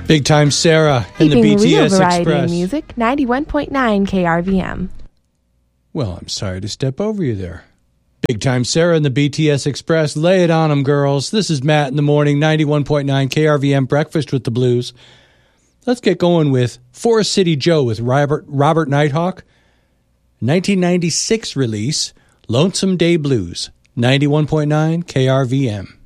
Big Time Sarah in the Keeping real BTS variety Express. music, 91.9 KRVM. Well, I'm sorry to step over you there. Big Time Sarah in the BTS Express. Lay it on them, girls. This is Matt in the morning, 91.9 KRVM Breakfast with the Blues. Let's get going with Forest City Joe with Robert Nighthawk. 1996 release, Lonesome Day Blues, 91.9 KRVM.